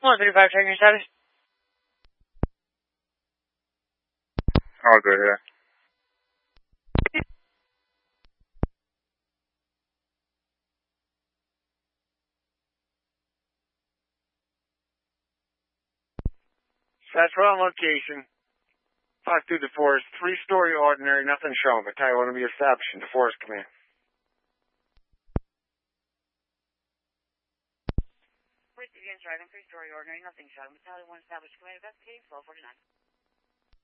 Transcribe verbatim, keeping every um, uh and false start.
one three five, checking your status. All good, yeah. That's wrong location. Talk through DeForest. Three-story ordinary, nothing shown. But tell you want to be established in DeForest command. Police against driving, three-story ordinary, nothing shown. Battalion one established command, investigating twelve forty-nine.